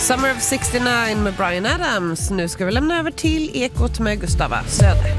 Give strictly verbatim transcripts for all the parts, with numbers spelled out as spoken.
Summer of sextionio med Bryan Adams. Nu ska vi lämna över till Ekot med Gustava Söder.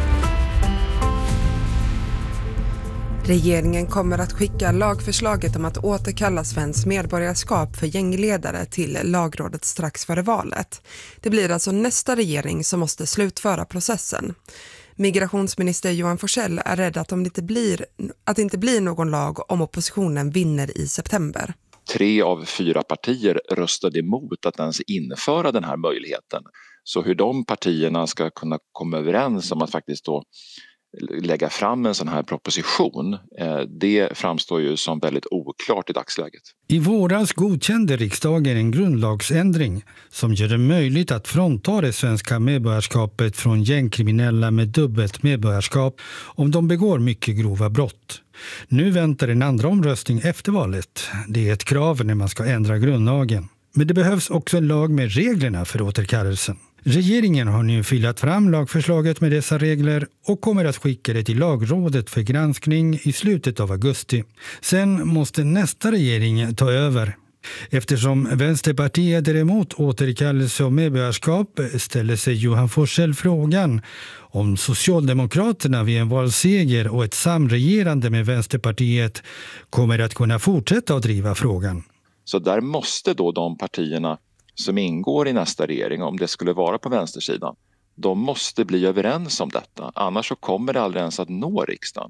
Regeringen kommer att skicka lagförslaget om att återkalla svenskt medborgarskap för gängledare till lagrådet strax före valet. Det blir alltså nästa regering som måste slutföra processen. Migrationsminister Johan Forssell är rädd att, om det inte blir, att det inte blir någon lag om oppositionen vinner i september. Tre av fyra partier röstade emot att ens införa den här möjligheten. Så hur de partierna ska kunna komma överens om att faktiskt då lägga fram en sån här proposition, det framstår ju som väldigt oklart i dagsläget. I våras godkände riksdagen en grundlagsändring som gör det möjligt att frånta det svenska medborgarskapet från gängkriminella med dubbelt medborgarskap om de begår mycket grova brott. Nu väntar en andra omröstning efter valet. Det är ett krav när man ska ändra grundlagen. Men det behövs också en lag med reglerna för återkallelsen. Regeringen har nu filat fram lagförslaget med dessa regler och kommer att skicka det till lagrådet för granskning i slutet av augusti. Sen måste nästa regering ta över. Eftersom Vänsterpartiet är emot återkallelse av medborgarskap ställer sig Johan Forssell frågan om Socialdemokraterna vid en valseger och ett samregerande med Vänsterpartiet kommer att kunna fortsätta att driva frågan. Så där måste då de partierna som ingår i nästa regering, om det skulle vara på vänstersidan, de måste bli överens om detta. Annars så kommer det aldrig ens att nå riksdagen.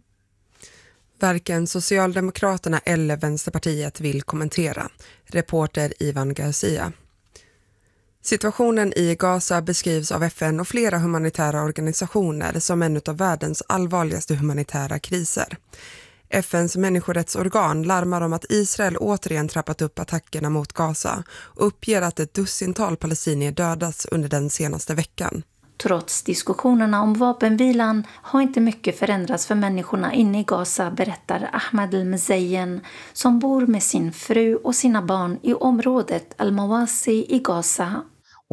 Varken Socialdemokraterna eller Vänsterpartiet vill kommentera. Reporter Ivan Garcia. Situationen i Gaza beskrivs av F N och flera humanitära organisationer som en av världens allvarligaste humanitära kriser. F N:s människorättsorgan larmar om att Israel återigen trappat upp attackerna mot Gaza och uppger att ett dussintal palestinier dödats under den senaste veckan. Trots diskussionerna om vapenvilan har inte mycket förändrats för människorna inne i Gaza, berättar Ahmed El-Mzeyen som bor med sin fru och sina barn i området Al-Mawasi i Gaza.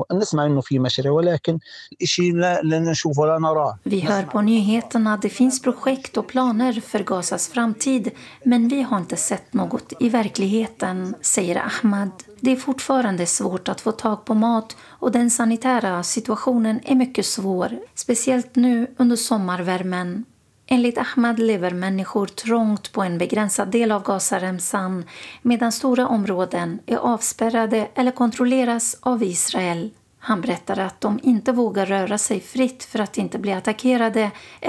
Vi hör på nyheterna att det finns projekt och planer för Gazas framtid, men vi har inte sett något i verkligheten, säger Ahmad. Det är fortfarande svårt att få tag på mat och den sanitära situationen är mycket svår, speciellt nu under sommarvärmen. Enligt Ahmad lever människor trångt på en begränsad del av Gazaremsan medan stora områden är avspärrade eller kontrolleras av Israel. Han berättar att de inte vågar röra sig fritt för att inte bli attackerade